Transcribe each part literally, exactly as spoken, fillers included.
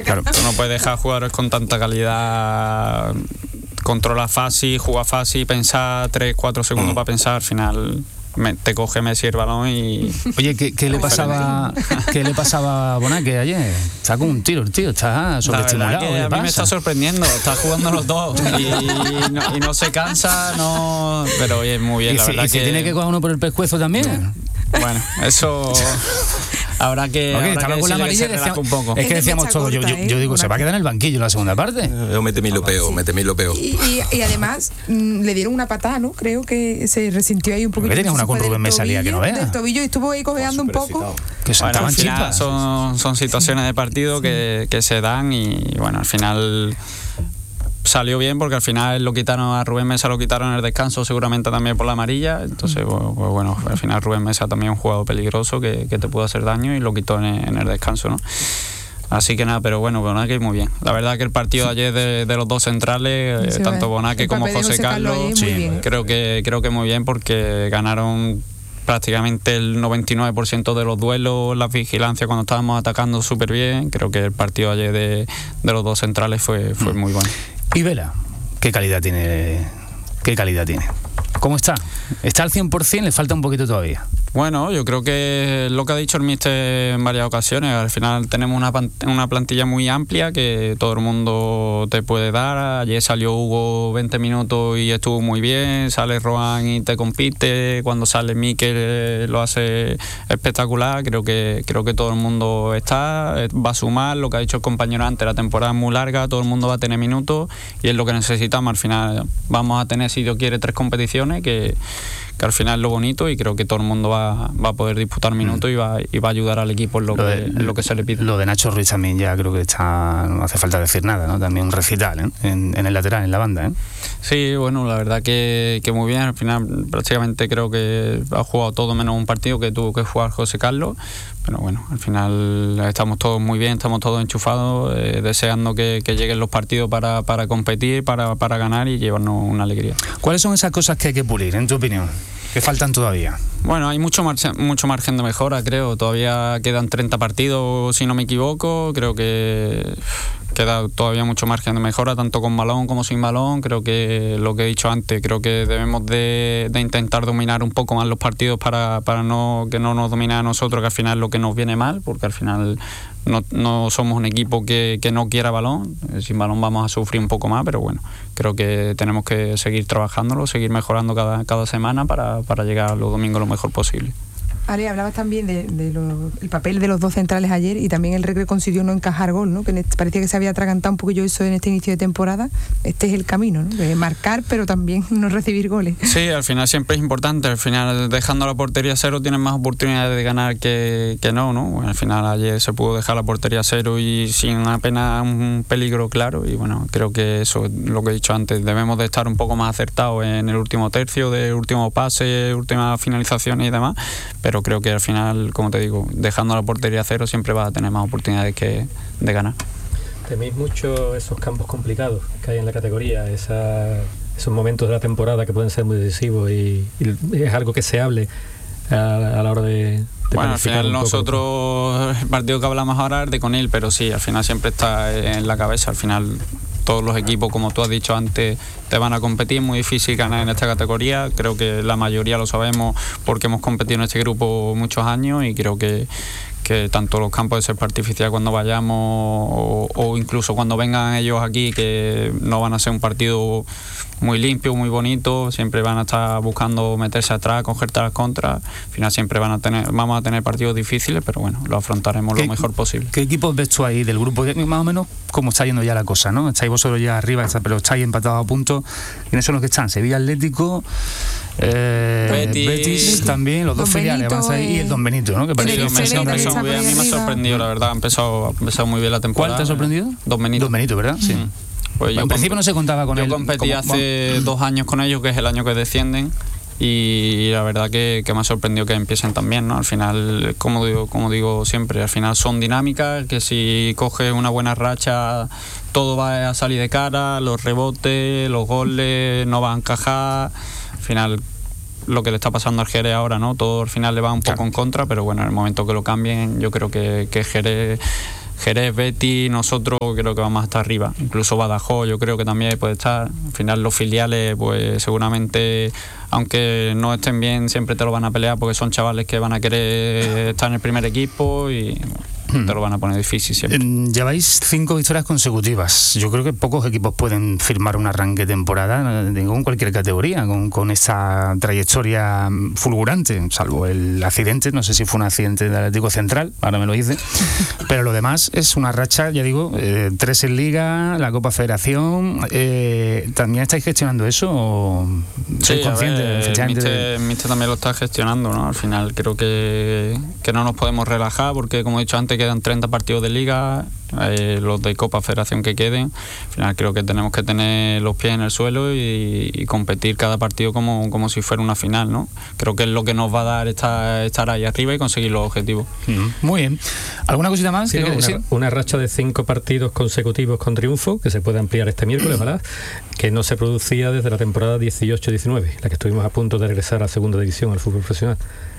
Claro. Tú no puedes dejar jugadores con tanta calidad, controla fácil, juega fácil, pensar tres, cuatro segundos para pensar, al final me, te coge Messi el balón y... Oye, ¿qué, qué le pasaba qué le pasaba a Bonaque ayer? Está con un tiro el tío, está sobreestimulado. Que a mí me está sorprendiendo, está jugando los dos y no, y no se cansa, no... Pero oye, muy bien, ¿Y la si, verdad y que... si tiene que coger uno por el pescuezo también? Bueno, eso... Habrá que, okay, habrá que, con la que se decíamos, un poco. Es que decíamos todos, yo, yo, yo digo, ¿se va a quedar en el banquillo en la segunda parte? Yo mete mi lo peo, sí. mete mi lo peo. Y, y, y además mmm, le dieron una patada, ¿no? Creo que se resintió ahí un poquito. ¿Qué tenías una con Rubén Mesa Lía que no veas? Del tobillo y estuvo ahí cojeando un poco. Que bueno, al final chispas. son, son situaciones de partido sí. que, que se dan y bueno, al final... Salió bien porque al final lo quitaron a Rubén Mesa, lo quitaron en el descanso seguramente también por la amarilla, entonces pues, pues bueno, al final Rubén Mesa también es un jugador peligroso que, que te puede hacer daño y lo quitó en el, en el descanso, ¿no? Así que nada, pero bueno, Bonaque muy bien. La verdad que el partido de ayer de, de los dos centrales, sí, tanto Bonaque como José, José Carlos, Carlos sí, creo que creo que muy bien porque ganaron prácticamente el noventa y nueve por ciento de los duelos, la vigilancia cuando estábamos atacando súper bien. Creo que el partido ayer de, de los dos centrales fue, fue muy bueno. Y Vela, ¿qué calidad tiene? ¿Qué calidad tiene? ¿Cómo está? ¿Está al cien por ciento? ¿Le falta un poquito todavía? Bueno, yo creo que lo que ha dicho el míster en varias ocasiones, al final tenemos una, una plantilla muy amplia que todo el mundo te puede dar. Ayer salió Hugo veinte minutos y estuvo muy bien, sale Rohan y te compite, cuando sale Mikel lo hace espectacular. Creo que creo que todo el mundo está, va a sumar, lo que ha dicho el compañero antes, la temporada es muy larga, todo el mundo va a tener minutos y es lo que necesitamos. Al final vamos a tener, si Dios quiere, tres competiciones que que al final es lo bonito y creo que todo el mundo va, va a poder disputar minutos mm. y, va, y va a ayudar al equipo en lo, lo, que, de, en lo que se le pide. Lo de Nacho Ruiz también ya creo que está, no hace falta decir nada, ¿no? También un recital, ¿eh? en, en el lateral, en la banda, ¿eh? Sí, bueno, la verdad que, que muy bien, al final prácticamente creo que ha jugado todo menos un partido que tuvo que jugar José Carlos, pero bueno, al final estamos todos muy bien, estamos todos enchufados, eh, deseando que, que lleguen los partidos para, para competir, para, para ganar y llevarnos una alegría. ¿Cuáles son esas cosas que hay que pulir, en tu opinión? ¿Qué faltan todavía? Bueno, hay mucho margen, mucho margen de mejora, creo. Todavía quedan treinta partidos, si no me equivoco. Creo que queda todavía mucho margen de mejora, tanto con balón como sin balón. Creo que lo que he dicho antes, creo que debemos de, de intentar dominar un poco más los partidos para, para no que no nos domine a nosotros, que al final es lo que nos viene mal, porque al final no, no somos un equipo que, que no quiera balón. Sin balón vamos a sufrir un poco más, pero bueno, creo que tenemos que seguir trabajándolo, seguir mejorando cada, cada semana para, para llegar los domingos lo mejor posible. Ale, hablabas también del de lo, el papel de los dos centrales ayer y también el Recre consiguió no encajar gol, ¿no? Que parecía que se había atragantado un poquillo eso en este inicio de temporada. Este es el camino, ¿no? De marcar, pero también no recibir goles. Sí, al final siempre es importante. Al final, dejando la portería cero, tienes más oportunidades de ganar que, que no, ¿no? Bueno, al final ayer se pudo dejar la portería cero y sin apenas un peligro claro. Y bueno, creo que eso es lo que he dicho antes. Debemos de estar un poco más acertados en el último tercio, de último pase, última finalización y demás. Pero creo que al final, como te digo, dejando la portería cero siempre vas a tener más oportunidades que de ganar. ¿Teméis mucho esos campos complicados que hay en la categoría, esa, esos momentos de la temporada que pueden ser muy decisivos y, y es algo que se hable a, a la hora de, de bueno, al final nosotros, el partido que hablamos ahora es de con él, pero sí, al final siempre está en la cabeza, al final todos los equipos, como tú has dicho antes, te van a competir, muy difícil ganar en esta categoría, creo que la mayoría lo sabemos porque hemos competido en este grupo muchos años y creo que, que tanto los campos de césped artificial cuando vayamos o, o incluso cuando vengan ellos aquí, que no van a ser un partido muy limpio, muy bonito, siempre van a estar buscando meterse atrás, cogerte las contras, al final siempre van a tener, vamos a tener partidos difíciles, pero bueno, lo afrontaremos lo mejor posible. ¿Qué equipos ves tú ahí del grupo? Más o menos cómo está yendo ya la cosa, ¿no? Estáis vosotros ya arriba, pero estáis empatados a punto. ¿Quiénes son los que están? Sevilla Atlético, eh, Betis, Betis también, los Don dos filiales Benito, van a ir, y el Don Benito, ¿no? Que parece Sí, que me, empezado me, ahí. muy bien. A mí me ha sorprendido, la verdad, ha empezado, ha empezado muy bien la temporada. ¿Cuál te ha sorprendido? Don Benito. Don Benito, ¿verdad? Sí. Mm. Pues bueno, yo en principio no se contaba con yo él. Yo competí como, hace bueno. dos años con ellos, que es el año que descienden, y la verdad que, que me ha sorprendido que empiecen también, ¿no? Al final, como digo, como digo siempre, al final son dinámicas, que si coges una buena racha, todo va a salir de cara, los rebotes, los goles, no van a encajar, al final lo que le está pasando al Jerez ahora, ¿no? Todo al final le va un poco claro. en contra, pero bueno, en el momento que lo cambien, yo creo que, que Jerez Jerez, Betis, nosotros creo que vamos hasta arriba. Incluso Badajoz yo creo que también puede estar. Al final los filiales pues seguramente, aunque no estén bien, siempre te lo van a pelear porque son chavales que van a querer estar en el primer equipo y te lo van a poner difícil siempre. Lleváis cinco victorias consecutivas. Yo creo que pocos equipos pueden firmar un arranque de temporada en cualquier categoría con, con esta trayectoria fulgurante, salvo el accidente, no sé si fue un accidente del Atlético Central, ahora me lo dice, pero lo demás es una racha, ya digo, eh, tres en Liga, la Copa Federación. Eh, ¿También estáis gestionando eso o sois sí, conscientes? A ver, el míster, míster también lo está gestionando, ¿no? Al final creo que, que no nos podemos relajar porque, como he dicho antes, quedan treinta partidos de Liga, eh, los de Copa Federación que queden. Al final creo que tenemos que tener los pies en el suelo y, y competir cada partido como, como si fuera una final, ¿no? Creo que es lo que nos va a dar estar, estar ahí arriba y conseguir los objetivos. Mm, muy bien. ¿Alguna cosita más? Sí, no, una, ¿sí? una racha de cinco partidos consecutivos con triunfo, que se puede ampliar este miércoles, ¿verdad? Que no se producía desde la temporada dieciocho diecinueve, la que estuvimos a punto de regresar a segunda división, al fútbol profesional.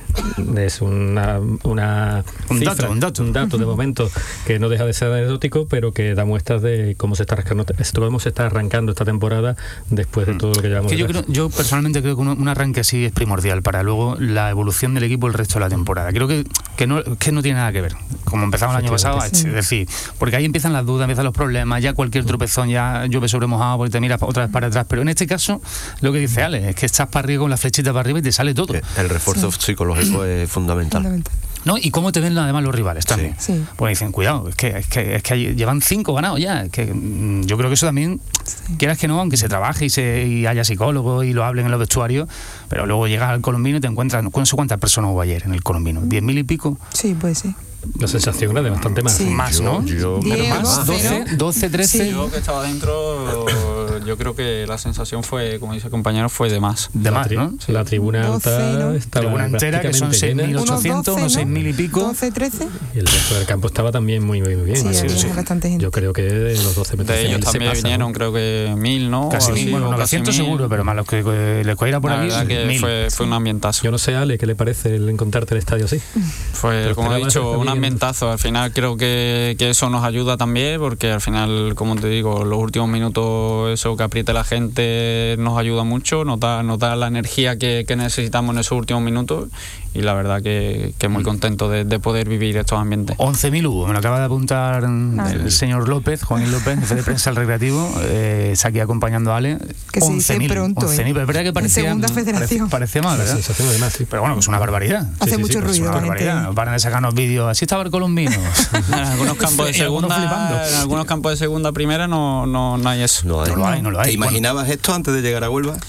Es una, una un, cifra, dato, un dato un dato de momento que no deja de ser anecdótico, pero que da muestras de cómo se está arrancando, cómo se está arrancando esta temporada después de todo lo que llevamos. Que yo, creo, yo personalmente creo que un, un arranque así es primordial para luego la evolución del equipo el resto de la temporada. Creo que, que, no, que no tiene nada que ver. Como empezamos el año pasado, sí. Es decir, porque ahí empiezan las dudas, empiezan los problemas, ya cualquier tropezón ya llueve sobre mojado porque te miras otra vez para atrás. Pero en este caso, lo que dice Ale, es que estás para arriba con la flechita para arriba y te sale todo. El refuerzo sí. psicológico es fundamental. fundamental. ¿No? Y cómo te ven además los rivales también. Sí. Sí. Pues dicen, cuidado, es que, es que, es que llevan cinco ganados ya. Es que, mmm, yo creo que eso también, sí. quieras que no, aunque se trabaje y, se, y haya psicólogos y lo hablen en los vestuarios, pero luego llegas al Colombino y te encuentras, no sé cuántas personas hubo ayer en el Colombino, diez mil y pico. Sí, pues sí. La sensación era de bastante más. Sí. Más, ¿no? Yo, yo, más, doce, doce, trece. Sí. Yo que estaba dentro, yo creo que la sensación fue, como dice el compañero, fue de más. De más, ¿no? Sí. La tribuna alta doce, ¿no? estaba tribuna entera, que son seis mil ochocientos, unos seis mil y pico. doce, trece. Y el resto del campo estaba también muy, muy bien. Sí, sí, sí. bastante gente. Yo creo que de los doce metros. De ellos también pasa, vinieron, ¿no? creo que mil, ¿no? Casi mil, bueno, novecientos seguro, pero más los que eh, les cogiera por la aquí. verdad que mil. fue, fue un ambientazo. Yo no sé, Ale, ¿qué le parece el encontrarte el estadio así? Fue, Pero como he dicho, un bien. ambientazo. Al final creo que, que eso nos ayuda también, porque al final, como te digo, los últimos minutos, eso que apriete la gente nos ayuda mucho, nos da, nos da la energía que, que necesitamos en esos últimos minutos, y la verdad que, que muy contento de, de poder vivir estos ambientes. once mil hubo, me lo acaba de apuntar ah. el señor López, Juan López, jefe de prensa del Recreativo, eh, está aquí acompañando a Ale. Que se dice pronto, once mil, ¿eh? pero es verdad que parecía, en segunda federación. Parecía mal, ¿verdad? sensación además, sí. Pero bueno, que es una barbaridad. Hace sí, sí, mucho sí, ruido. Es una barbaridad. Gente... Van a sacarnos vídeos, así estaba el Colombino. En algunos campos de segunda, en algunos campos de segunda primera no, no, no hay eso. No, hay. no lo hay, no lo hay. ¿Te imaginabas bueno. esto antes de llegar a Huelva?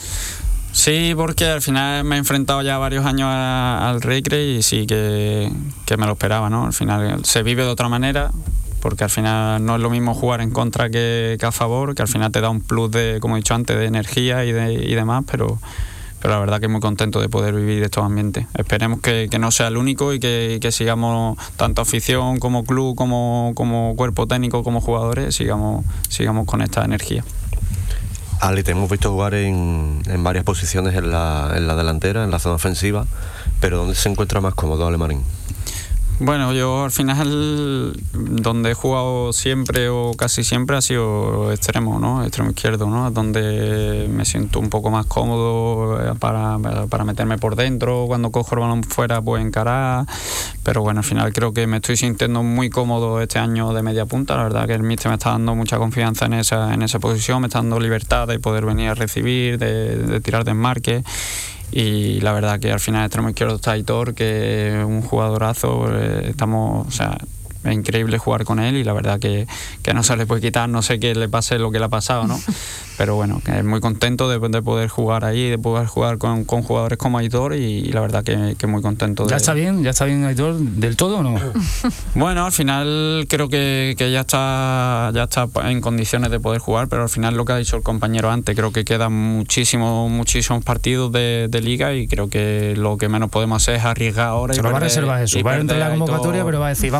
Sí, porque al final me he enfrentado ya varios años a, al Recre y sí que, que me lo esperaba, ¿no? Al final se vive de otra manera, porque al final no es lo mismo jugar en contra que, que a favor, que al final te da un plus de, como he dicho antes, de energía y, de, y demás, pero... pero la verdad que muy contento de poder vivir estos ambientes. Esperemos que, que no sea el único y que, que sigamos, tanto afición como club, como, como cuerpo técnico, como jugadores, sigamos, sigamos con esta energía. Ale, te hemos visto jugar en, en varias posiciones en la, en la delantera, en la zona ofensiva, pero ¿dónde se encuentra más cómodo Ale Marín? Bueno, yo al final donde he jugado siempre o casi siempre ha sido extremo, ¿no? Extremo izquierdo, ¿no? Donde me siento un poco más cómodo para, para meterme por dentro, cuando cojo el balón fuera pues encarar, pero bueno, al final creo que me estoy sintiendo muy cómodo este año de media punta. La verdad que el míster me está dando mucha confianza en esa, en esa posición, me está dando libertad de poder venir a recibir, de, de tirar de enmarque. Y la verdad que al final extremo izquierdo está Aitor, que es un jugadorazo, eh, estamos, o sea, es increíble jugar con él y la verdad que, que no se le puede quitar, no sé qué le pase lo que le ha pasado, ¿no? Pero bueno, que es muy contento de, de poder jugar ahí, de poder jugar con, con jugadores como Aitor y, y la verdad que, que muy contento. ¿Ya de, está bien? ¿Ya está bien Aitor del todo o no? Bueno, al final creo que, que ya está ya está en condiciones de poder jugar, pero al final lo que ha dicho el compañero antes, creo que quedan muchísimos muchísimos partidos de, de liga y creo que lo que menos podemos hacer es arriesgar ahora. Se y lo va a perder, reservar Jesús, va a entrar en la convocatoria, pero va a decir, vamos, si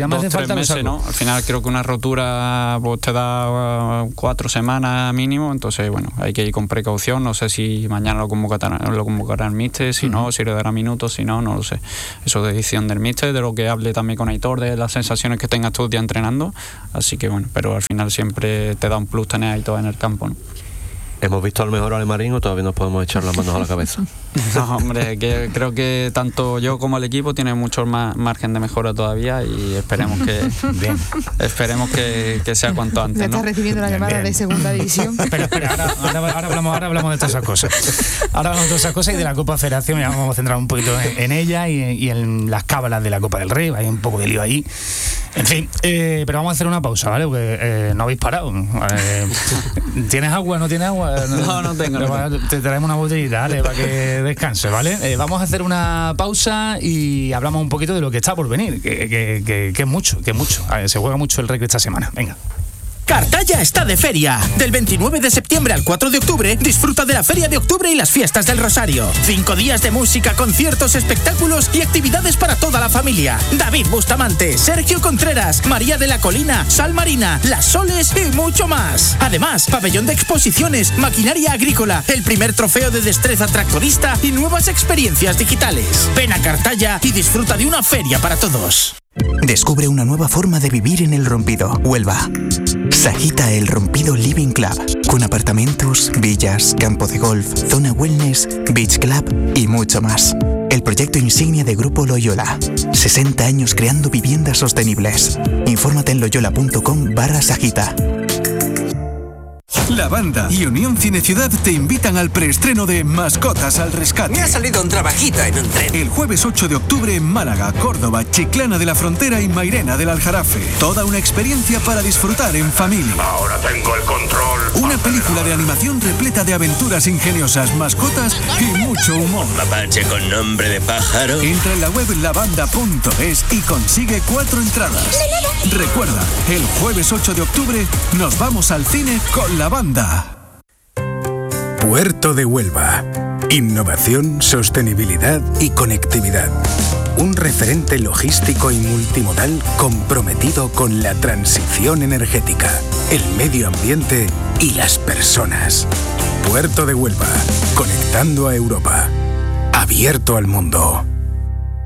me dos, hace tres falta lo meses, saco. ¿no? Al final creo que una rotura pues, te da uh, cuatro semanas mínimo, entonces bueno, hay que ir con precaución. No sé si mañana lo convocará, lo convocará el míster, si uh-huh. no, si le dará minutos, si no, no lo sé. Eso es decisión del míster, de lo que hable también con Aitor, de las sensaciones que tengas tú día entrenando. Así que bueno, pero al final siempre te da un plus tener a Aitor en el campo, ¿no? ¿Hemos visto al mejor Alemarín o todavía nos podemos echar las manos a la cabeza? No, hombre, que creo que tanto yo como el equipo tiene mucho más margen de mejora todavía y esperemos que bien. esperemos que, que sea cuanto antes. Ya ¿no? estás recibiendo la llamada de segunda división. Espera, espera, ahora, ahora, ahora, hablamos, ahora hablamos de todas esas cosas. Ahora hablamos de todas esas cosas y de la Copa Federación, ya vamos a centrar un poquito en, en ella y, y en las cábalas de la Copa del Rey, hay un poco de lío ahí. En fin, eh, pero vamos a hacer una pausa, ¿vale? Porque eh, no habéis parado. Eh, ¿Tienes agua? ¿No tienes agua? No, no tengo. No. Te traemos una botellita, ¿vale? Para que descanse, ¿vale? Eh, vamos a hacer una pausa y hablamos un poquito de lo que está por venir, que, que, que, que es mucho, que es mucho. A ver, se juega mucho el Rey esta semana. Venga. Cartaya está de feria. Del veintinueve de septiembre al cuatro de octubre, disfruta de la Feria de Octubre y las Fiestas del Rosario. Cinco días de música, conciertos, espectáculos y actividades para toda la familia. David Bustamante, Sergio Contreras, María de la Colina, Sal Marina, Las Soles y mucho más. Además, pabellón de exposiciones, maquinaria agrícola, el primer trofeo de destreza tractorista y nuevas experiencias digitales. Ven a Cartaya y disfruta de una feria para todos. Descubre una nueva forma de vivir en El Rompido, Huelva. Sajita El Rompido Living Club, con apartamentos, villas, campo de golf, zona wellness, beach club y mucho más. El proyecto insignia de Grupo Loyola. sesenta años creando viviendas sostenibles. Infórmate en loyola.com barra Sajita. La Banda y Unión Cineciudad te invitan al preestreno de Mascotas al Rescate. Me ha salido un trabajito en un tren. El jueves ocho de octubre en Málaga, Córdoba, Chiclana de la Frontera y Mairena del Aljarafe. Toda una experiencia para disfrutar en familia. Ahora tengo el control. Una película de animación repleta de aventuras ingeniosas, mascotas y mucho humor. Mapache con nombre de pájaro. Entra en la web lavanda punto es y consigue cuatro entradas. Recuerda, el jueves ocho de octubre nos vamos al cine con La Banda. Puerto de Huelva. Innovación, sostenibilidad y conectividad. Un referente logístico y multimodal comprometido con la transición energética, el medio ambiente y las personas. Puerto de Huelva, conectando a Europa. Abierto al mundo.